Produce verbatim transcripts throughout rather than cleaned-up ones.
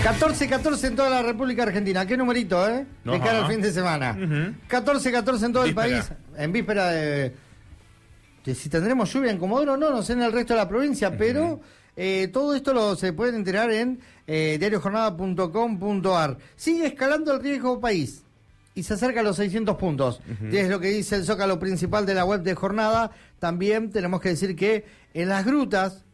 catorce catorce en toda la República Argentina. ¿Qué numerito, eh? De cara al fin de semana. Uh-huh. catorce catorce en todo víspera. El país. En víspera de... de si tendremos lluvia en Comodoro, no, no sé en el resto de la provincia, uh-huh. pero eh, todo esto lo se pueden enterar en eh, diario jornada punto com punto a r. Sigue escalando el riesgo país y se acerca a los seiscientos puntos. Uh-huh. Es lo que dice el zócalo principal de la web de Jornada. También tenemos que decir que en las grutas,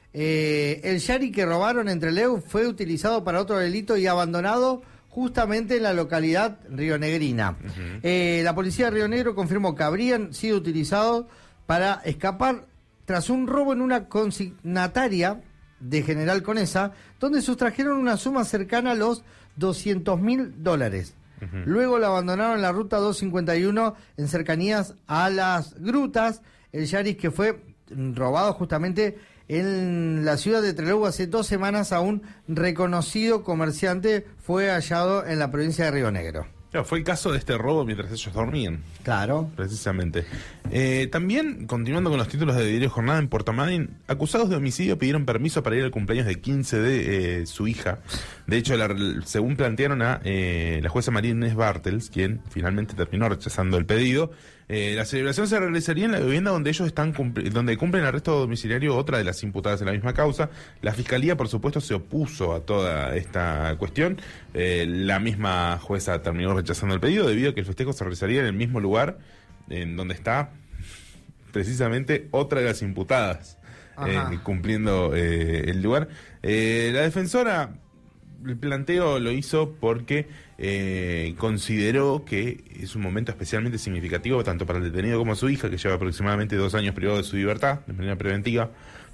eh, el Yari que robaron en Trelew fue utilizado para otro delito y abandonado justamente en la localidad rionegrina. Uh-huh. Eh, la policía de Río Negro confirmó que habrían sido utilizados para escapar tras un robo en una consignataria de General Conesa, donde sustrajeron una suma cercana a los doscientos mil dólares. Uh-huh. Luego la abandonaron en la ruta doscientos cincuenta y uno en cercanías a las grutas. El Yaris, que fue robado justamente en la ciudad de Trelew hace dos semanas a un reconocido comerciante, fue hallado en la provincia de Río Negro. Claro, fue el caso de este robo mientras ellos dormían. Claro. Precisamente. Eh, también, continuando con los títulos de Diario Jornada, en Puerto Madryn, acusados de homicidio pidieron permiso para ir al cumpleaños de quince de eh, su hija. De hecho, la, según plantearon a eh, la jueza María Inés Bartels, quien finalmente terminó rechazando el pedido, eh, la celebración se realizaría en la vivienda donde ellos están cumpli- donde cumplen arresto domiciliario otra de las imputadas en la misma causa. La Fiscalía, por supuesto, se opuso a toda esta cuestión. Eh, la misma jueza terminó rechazando el pedido debido a que el festejo se realizaría en el mismo lugar en donde está precisamente otra de las imputadas eh, cumpliendo eh, el lugar. Eh, la defensora, el planteo lo hizo porque eh, consideró que es un momento especialmente significativo tanto para el detenido como su hija, que lleva aproximadamente dos años privado de su libertad de manera preventiva.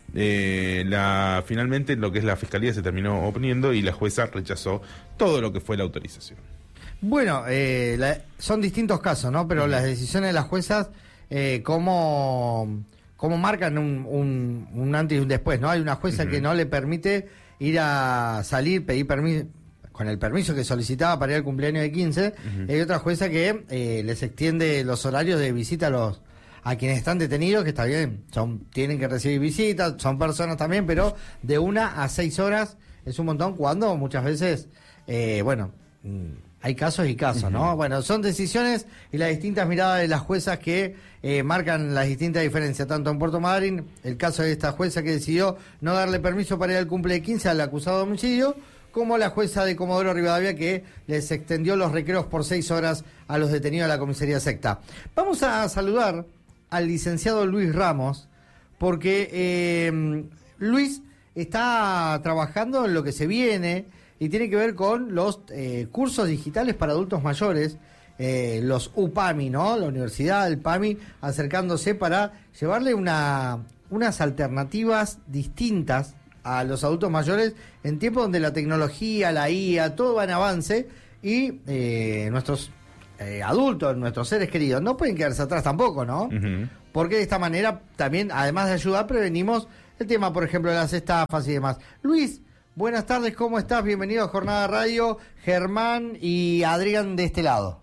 Eh, la finalmente lo que es la Fiscalía se terminó oponiendo y la jueza rechazó todo lo que fue la autorización. Bueno, eh, la, son distintos casos, ¿no? Pero uh-huh. las decisiones de las juezas, eh, ¿cómo, cómo marcan un, un, un antes y un después, ¿no? Hay una jueza uh-huh. que no le permite ir a salir, pedir permiso, con el permiso que solicitaba para ir al cumpleaños de quince, uh-huh. y hay otra jueza que eh, les extiende los horarios de visita a los a quienes están detenidos, que está bien, son tienen que recibir visitas, son personas también, pero de una a seis horas es un montón, cuando muchas veces, eh, bueno... hay casos y casos, uh-huh. ¿no? Bueno, son decisiones y las distintas miradas de las juezas que eh, marcan las distintas diferencias, tanto en Puerto Madryn, el caso de esta jueza que decidió no darle permiso para ir al cumple de quince al acusado de homicidio, como la jueza de Comodoro Rivadavia que les extendió los recreos por seis horas a los detenidos de la comisaría secta. Vamos a saludar al licenciado Luis Ramos, porque eh, Luis está trabajando en lo que se viene y tiene que ver con los eh, cursos digitales para adultos mayores, eh, los U P A M I, ¿no? La universidad, el P A M I, acercándose para llevarle una, unas alternativas distintas a los adultos mayores en tiempos donde la tecnología, la I A, todo va en avance y eh, nuestros eh, adultos, nuestros seres queridos, no pueden quedarse atrás tampoco, ¿no? Uh-huh. Porque de esta manera también, además de ayudar, prevenimos el tema, por ejemplo, de las estafas y demás. Luis, buenas tardes, ¿cómo estás? Bienvenido a Jornada Radio, Germán y Adrián de este lado.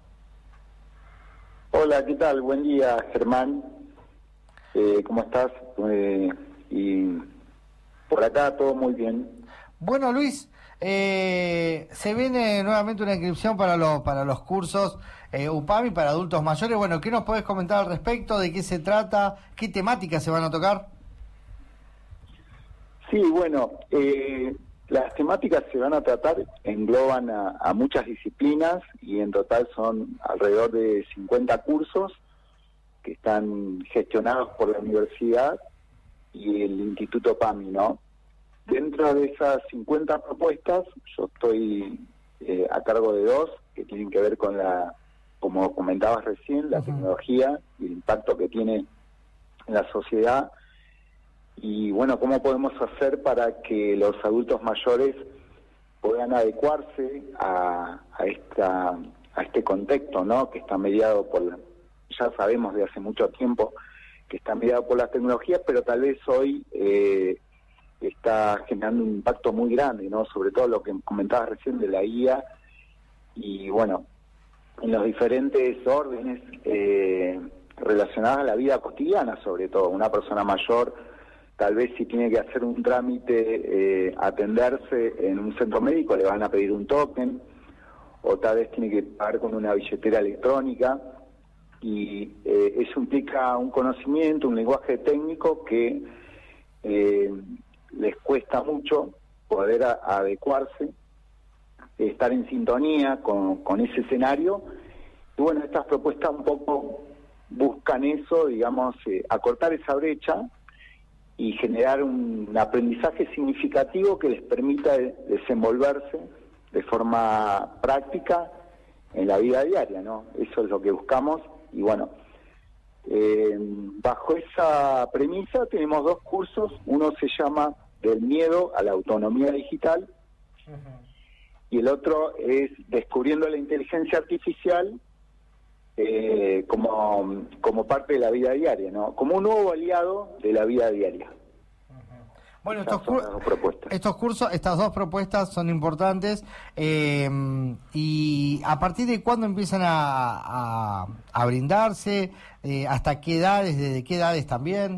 Hola, ¿qué tal? Buen día, Germán. Eh, ¿Cómo estás? Eh, y por acá todo muy bien. Bueno, Luis, eh, se viene nuevamente una inscripción para los para los cursos eh, U P A M I para adultos mayores. Bueno, ¿qué nos podés comentar al respecto? ¿De qué se trata? ¿Qué temáticas se van a tocar? Sí, bueno, eh, las temáticas se van a tratar, engloban a, a muchas disciplinas y en total son alrededor de cincuenta cursos que están gestionados por la universidad y el Instituto P A M I, ¿no? Dentro de esas cincuenta propuestas, yo estoy eh, a cargo de dos que tienen que ver con la, como comentabas recién, la uh-huh. tecnología y el impacto que tiene en la sociedad. Y bueno, ¿cómo podemos hacer para que los adultos mayores puedan adecuarse a, a esta a este contexto, ¿no? Que está mediado por, la, ya sabemos de hace mucho tiempo que está mediado por las tecnologías, pero tal vez hoy eh, está generando un impacto muy grande, ¿no? Sobre todo lo que comentabas recién de la I A y bueno, en los diferentes órdenes eh, relacionadas a la vida cotidiana, sobre todo una persona mayor tal vez si tiene que hacer un trámite, eh, atenderse en un centro médico, le van a pedir un token, o tal vez tiene que pagar con una billetera electrónica, y eh, eso implica un conocimiento, un lenguaje técnico que eh, les cuesta mucho poder a, adecuarse, estar en sintonía con, con ese escenario. Y bueno, estas propuestas un poco buscan eso, digamos, eh, acortar esa brecha y generar un, un aprendizaje significativo que les permita de, desenvolverse de forma práctica en la vida diaria, ¿no? Eso es lo que buscamos. Y bueno, eh, bajo esa premisa tenemos dos cursos. Uno se llama Del miedo a la autonomía digital, uh-huh, y el otro es Descubriendo la inteligencia artificial eh, como, como parte de la vida diaria, ¿no? Como un nuevo aliado de la vida diaria. Bueno, estos, cur- estos cursos, estas dos propuestas son importantes. Eh, ¿Y a partir de cuándo empiezan a, a, a brindarse? Eh, ¿Hasta qué edades? ¿Desde qué edades también?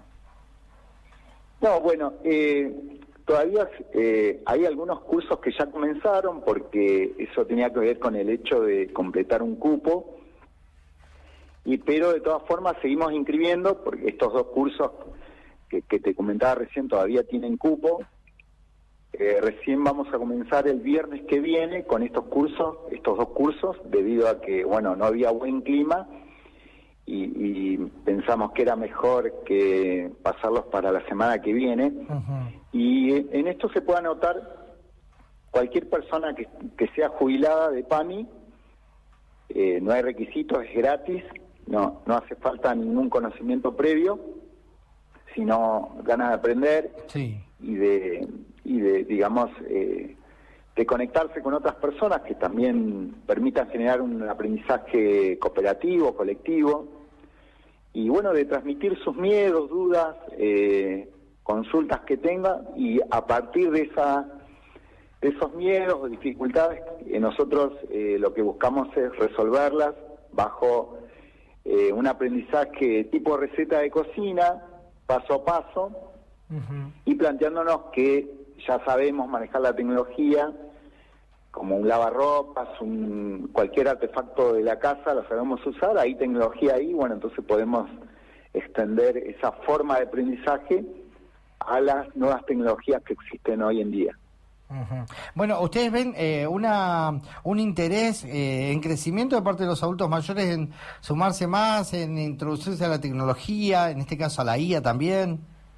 No, bueno, eh, todavía eh, hay algunos cursos que ya comenzaron, porque eso tenía que ver con el hecho de completar un cupo, y pero de todas formas seguimos inscribiendo, porque estos dos cursos Que, que te comentaba recién todavía tienen cupo. Eh, recién vamos a comenzar el viernes que viene con estos cursos, estos dos cursos, debido a que, bueno, no había buen clima y, y pensamos que era mejor que pasarlos para la semana que viene. Uh-huh. Y en esto se puede anotar cualquier persona que, que sea jubilada de PAMI. Eh, no hay requisitos, es gratis, no, no hace falta ningún conocimiento previo, sino ganas de aprender, sí, y de, y de digamos, eh, de conectarse con otras personas que también permitan generar un aprendizaje cooperativo, colectivo, y bueno, de transmitir sus miedos, dudas, eh, consultas que tenga, y a partir de, esa, de esos miedos o dificultades, eh, nosotros eh, lo que buscamos es resolverlas bajo eh, un aprendizaje tipo receta de cocina, paso a paso, uh-huh, y planteándonos que ya sabemos manejar la tecnología, como un lavarropas, un, cualquier artefacto de la casa, lo sabemos usar, hay tecnología ahí, bueno, entonces podemos extender esa forma de aprendizaje a las nuevas tecnologías que existen hoy en día. Uh-huh. Bueno, ¿ustedes ven eh, una un interés eh, en crecimiento de parte de los adultos mayores en sumarse más, en introducirse a la tecnología, en este caso a la I A también?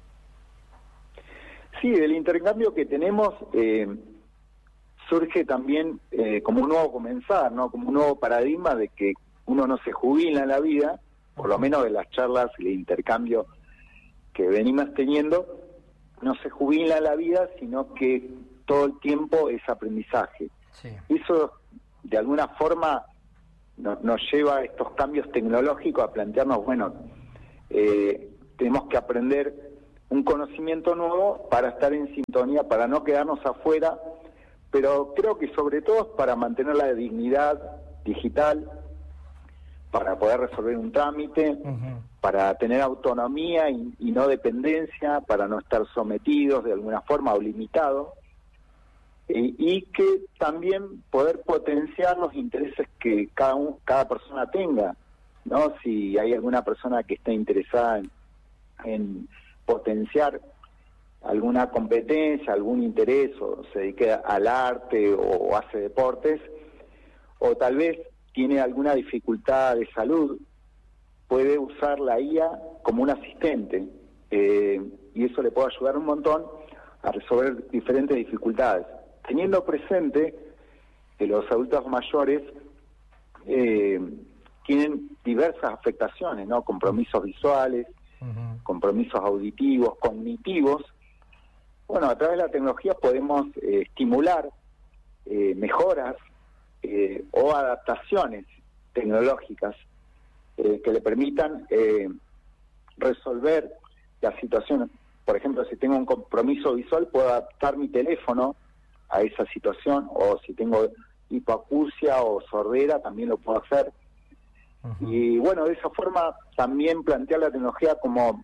Sí, del intercambio que tenemos eh, surge también eh, como un nuevo comenzar, ¿no? Como un nuevo paradigma de que uno no se jubila en la vida, por lo menos de las charlas y el intercambio que venimos teniendo, no se jubila en la vida, sino que todo el tiempo es aprendizaje. Sí. Eso, de alguna forma, no, nos lleva a estos cambios tecnológicos a plantearnos, bueno, eh, tenemos que aprender un conocimiento nuevo para estar en sintonía, para no quedarnos afuera, pero creo que sobre todo es para mantener la dignidad digital, para poder resolver un trámite, uh-huh, para tener autonomía y, y no dependencia, para no estar sometidos de alguna forma o limitados. Y, y que también poder potenciar los intereses que cada un, cada persona tenga, ¿no? Si hay alguna persona que esté interesada en, en potenciar alguna competencia, algún interés, o se dedique al arte o, o hace deportes, o tal vez tiene alguna dificultad de salud, puede usar la I A como un asistente, eh, y eso le puede ayudar un montón a resolver diferentes dificultades, teniendo presente que los adultos mayores eh, tienen diversas afectaciones, ¿no? Compromisos visuales, uh-huh, compromisos auditivos, cognitivos. Bueno, a través de la tecnología podemos eh, estimular eh, mejoras eh, o adaptaciones tecnológicas eh, que le permitan eh, resolver la situación. Por ejemplo, si tengo un compromiso visual, puedo adaptar mi teléfono a esa situación, o si tengo hipoacusia o sordera, también lo puedo hacer. Uh-huh. Y bueno, de esa forma también plantear la tecnología como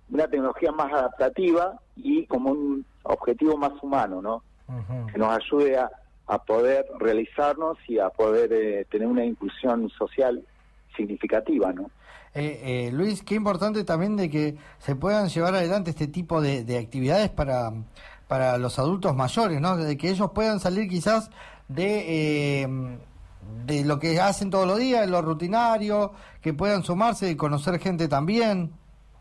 una tecnología más adaptativa y como un objetivo más humano, ¿no? Uh-huh. Que nos ayude a, a poder realizarnos y a poder eh, tener una inclusión social significativa, ¿no? Eh, eh, Luis, qué importante también de que se puedan llevar adelante este tipo de, de actividades para, para los adultos mayores, ¿no? De que ellos puedan salir quizás de, eh, de lo que hacen todos los días, de lo rutinario, que puedan sumarse y conocer gente también.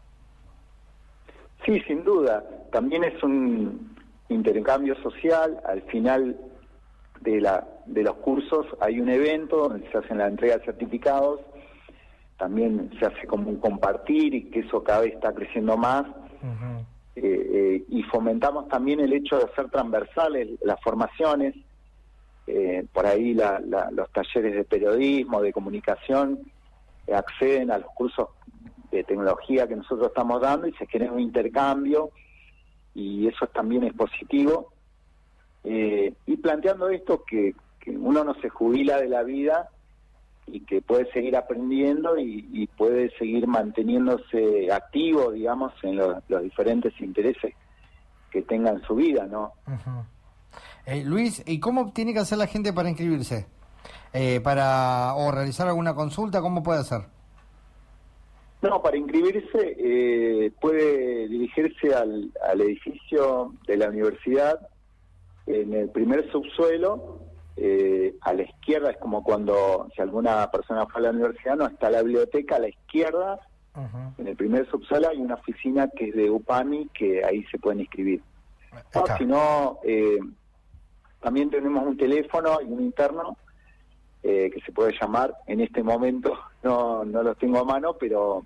Sí, sin duda. También es un intercambio social. Al final de, la, de los cursos hay un evento donde se hacen la entrega de certificados. También se hace como un compartir y que eso cada vez está creciendo más. Uh-huh. eh, eh, y fomentamos también el hecho de hacer transversales las formaciones, eh, por ahí la, la, los talleres de periodismo, de comunicación, eh, acceden a los cursos de tecnología que nosotros estamos dando y se genera un intercambio y eso también es positivo. Eh, y planteando esto que, que uno no se jubila de la vida y que puede seguir aprendiendo y, y puede seguir manteniéndose activo, digamos, en lo, los diferentes intereses que tenga en su vida, ¿no? Uh-huh. eh, Luis, ¿y cómo tiene que hacer la gente para inscribirse? Eh, para o realizar alguna consulta, ¿cómo puede hacer? No, para inscribirse eh, puede dirigirse al, al edificio de la universidad en el primer subsuelo. Eh, a la izquierda es como cuando, si alguna persona fue a la universidad, no, está la biblioteca a la izquierda. Uh-huh. En el primer subsuelo hay una oficina que es de UPAMI, que ahí se pueden inscribir. No, si no, eh, también tenemos un teléfono y un interno eh, que se puede llamar. En este momento no, no los tengo a mano, pero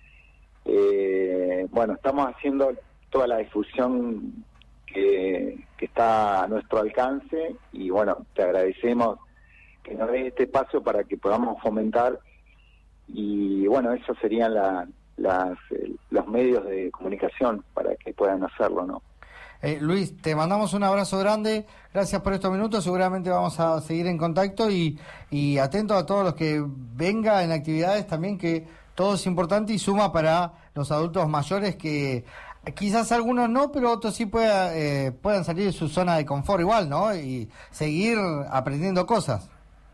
eh, bueno, estamos haciendo toda la difusión Que, que está a nuestro alcance y bueno, te agradecemos que nos des este espacio para que podamos fomentar y bueno, esos serían la, las, eh, los medios de comunicación para que puedan hacerlo, ¿no? Eh, Luis, te mandamos un abrazo grande, gracias por estos minutos, seguramente vamos a seguir en contacto y, y atentos a todos los que vengan en actividades también, que todo es importante y suma para los adultos mayores que quizás algunos no, pero otros sí pueda, eh, puedan salir de su zona de confort igual, ¿no? Y seguir aprendiendo cosas.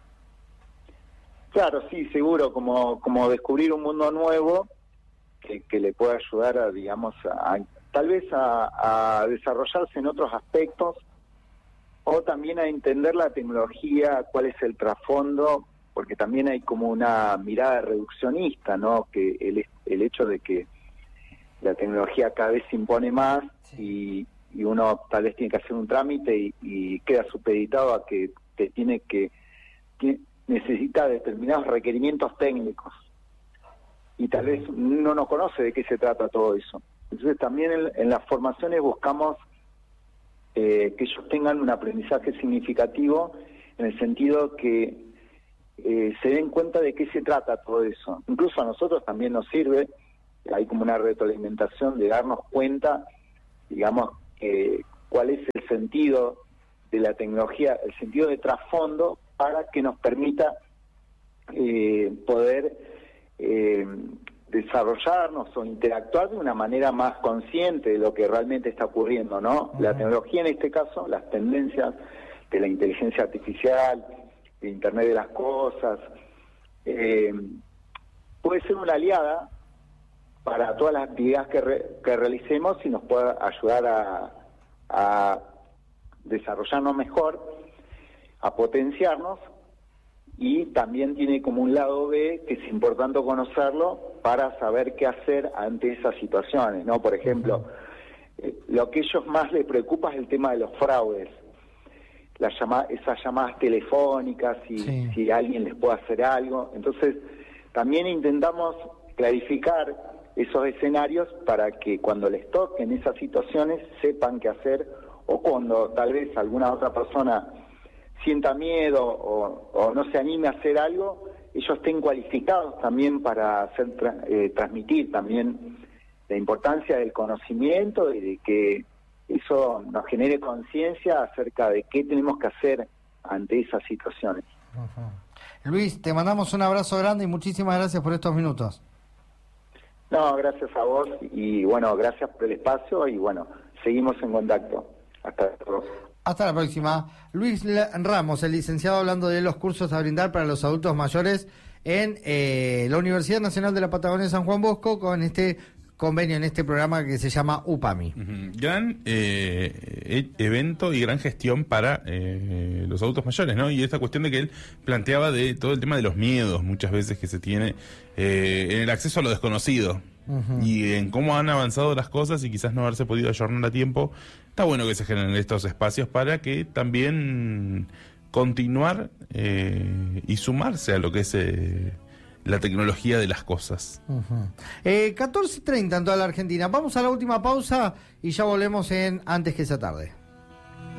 Claro, sí, seguro, como como descubrir un mundo nuevo que, que le pueda ayudar a, digamos, a, a, tal vez a, a desarrollarse en otros aspectos o también a entender la tecnología, cuál es el trasfondo, porque también hay como una mirada reduccionista, ¿no? Que el, el hecho de que la tecnología cada vez se impone más y, y uno tal vez tiene que hacer un trámite y, y queda supeditado a que te tiene que, que necesita determinados requerimientos técnicos y tal vez uno no conoce de qué se trata todo eso. Entonces también en, en las formaciones buscamos eh, que ellos tengan un aprendizaje significativo en el sentido que eh, se den cuenta de qué se trata todo eso. Incluso a nosotros también nos sirve. Hay como una retroalimentación de darnos cuenta, digamos, eh, cuál es el sentido de la tecnología, el sentido de trasfondo para que nos permita eh, poder eh, desarrollarnos o interactuar de una manera más consciente de lo que realmente está ocurriendo, ¿no? Uh-huh. La tecnología en este caso, las tendencias de la inteligencia artificial, de Internet de las cosas, eh, puede ser una aliada para todas las actividades que, re, que realicemos y nos pueda ayudar a, a desarrollarnos mejor, a potenciarnos, y también tiene como un lado B que es importante conocerlo para saber qué hacer ante esas situaciones, ¿no? Por ejemplo, eh, lo que a ellos más les preocupa es el tema de los fraudes, las llama, esas llamadas telefónicas, si, sí. si alguien les puede hacer algo. Entonces, también intentamos clarificar esos escenarios para que cuando les toquen esas situaciones sepan qué hacer, o cuando tal vez alguna otra persona sienta miedo o, o no se anime a hacer algo, ellos estén cualificados también para hacer eh, transmitir también la importancia del conocimiento y de que eso nos genere conciencia acerca de qué tenemos que hacer ante esas situaciones. Uh-huh. Luis, te mandamos un abrazo grande y muchísimas gracias por estos minutos. No, gracias a vos y bueno, gracias por el espacio y bueno, seguimos en contacto. Hasta luego. Hasta la próxima. Luis Ramos, el licenciado, hablando de los cursos a brindar para los adultos mayores en eh, la Universidad Nacional de la Patagonia San Juan Bosco, con este convenio, en este programa que se llama UPAMI. Uh-huh. Gran eh, e- evento y gran gestión para eh, los adultos mayores, ¿no? Y esta cuestión de que él planteaba de todo el tema de los miedos muchas veces que se tiene eh, en el acceso a lo desconocido. Uh-huh. Y en cómo han avanzado las cosas y quizás no haberse podido ayornar a tiempo. Está bueno que se generen estos espacios para que también continuar eh, y sumarse a lo que es eh, la tecnología de las cosas. Uh-huh. eh, catorce treinta en toda la Argentina. Vamos a la última pausa y ya volvemos en Antes que sea tarde.